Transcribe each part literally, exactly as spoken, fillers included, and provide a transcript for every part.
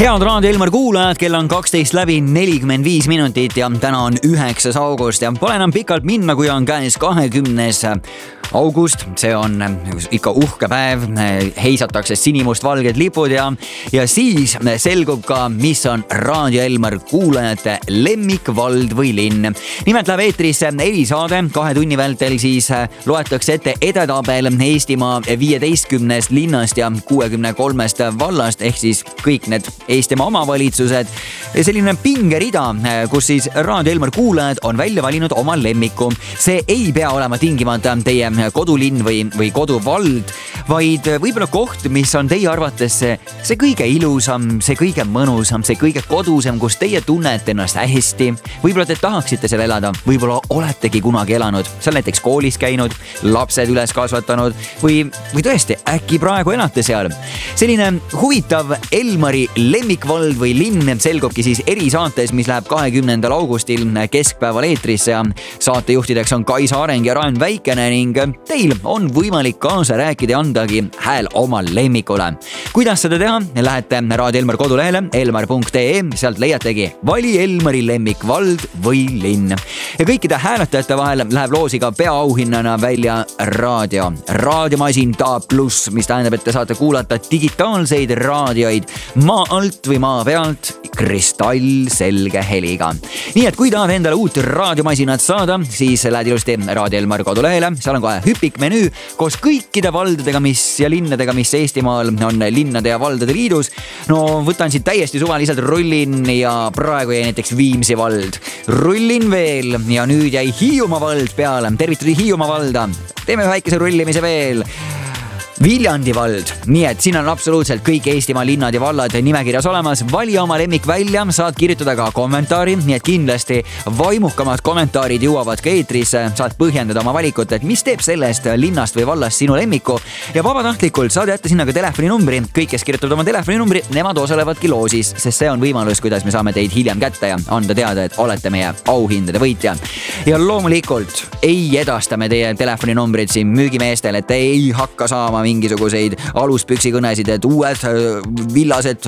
Head Raadio Elmar kuulajad, kell on kaksteist läbi nelikümmend viis minutit ja täna on üheksas august ja pole enam pikalt minna, kui on käes kahekümnes august. See on ikka uhke päev, heisatakse sinimust-valged lipud ja, ja siis selgub ka, mis on Raadio Elmar kuulajate lemmikvald või linn. Nimelt läheb eetrisse erisaade, kahe tunni vältel siis loetakse ette edetabel Eestimaa viieteistkümnest linnast ja kuuekümne kolmest vallast ehk siis kõik need Eestimaa omavalitsused. Selline pingerida, kus siis Raadio Elmar kuulajad on välja valinud oma lemmiku. See ei pea olema tingimata teie kodulinn või, või koduvald, vaid võib-olla koht, mis on teie arvates see, see kõige ilusam, see kõige mõnusam, see kõige kodusam, kus teie tunnete ennast hästi. Võib-olla te tahaksite seal elada, võib-olla oletegi kunagi elanud, seal näiteks koolis käinud, lapsed üles kasvatanud või, või tõesti äkki praegu elate seal. Selline huvitav Elmari lemmikvald või linn selgubki siis erisaates, mis läheb kahekümnendal augustil keskpäeval eetrisse ja saatejuhtideks on Kai Saareng ja Raen Väikene ning teil on võimalik kaasa rääkida ja andagi hääl oma lemmikule. Kuidas seda teha? Lähete Raadio Elmar kodulehele elmar punkt ee, sealt leiategi vali Elmari lemmikvald või linn. Ja kõikide hääletajate vahel läheb loosiga peaauhinnana välja raadio. Raadiomasin D A plus, mis tähendab, et te saate kuulata digitaalseid raadioid maa alt või maa pealt kristallselge heliga. Nii et kui tahab endale uut raadiomasinat saada, siis lähed ilusti Raadio Elmar kodulehele. Seal on kohe hüpik menüü koos kõikide valdadega, mis ja linnadega, mis Eestimaal on linnade ja valdade liidus. No võtan siit täiesti suvaliselt rullin ja praegu jäi näiteks Viimsi vald. Rullin veel ja nüüd jäi Hiiumaa vald peale. Tervitusi Hiiumaa valda. Teeme väikese rullimise veel. Viljandi vald, nii et siin on absoluutselt kõik Eestimaa linnad ja vallad nimekirjas olemas. Vali oma lemmik välja, saad kirjutada ka kommentaari, nii et kindlasti vaimukamad kommentaarid jõuavad ka eetrisse. Saad põhjendada oma valikut, et mis teeb sellest linnast või vallast sinu lemmiku ja vabatahtlikult saad jätta sinna ka telefoninumbri. Kõik, kes kirjutavad oma telefoninumbri, nemad osalevadki loosis, sest see on võimalus, kuidas me saame teid hiljem kätte ja anda teada, et olete meie auhindade võitja. Ja loomulikult ei edasta me teie telefoninumbrid siin müügimeestel, et te ei hakka saama mingisuguseid aluspüksikõnesid, et uued villased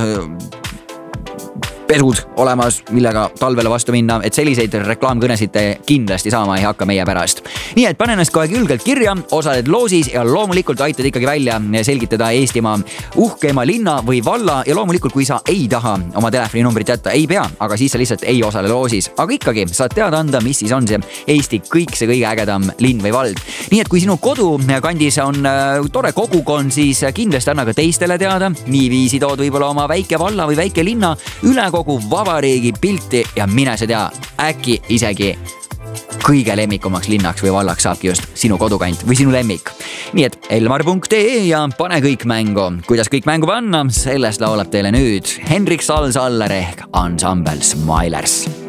pesud olemas, millega talvele vastu minna, et selliseid reklaamkõnesid te kindlasti saama ei hakka meie pärast. Nii et pane ennast kohe julgelt kirja, osaled loosis ja loomulikult aitad ikkagi välja selgitada Eestimaa uhkema linna või valla ja loomulikult, kui sa ei taha oma telefoninumbrit jätta, ei pea, aga siis sa lihtsalt ei osale loosis. Aga ikkagi saad teada anda, mis siis on see Eesti kõik see kõige ägedam linn või vald. Nii et kui sinu kodukandis on tore kogukond, siis kindlasti anna ka teistele teada. Nii viisi tood võib-olla oma väike valla või väike linna üle kogu vabariigi pilti ja mine see tea, äkki isegi kõige lemmikumaks linnaks või vallaks saabki just sinu kodukant või sinu lemmik. Nii et elmar punkt ee ja pane kõik mängu. Kuidas kõik mängu panna, sellest laulab teile nüüd Hendrik Sal-Saller ehk Ensemble Smilers.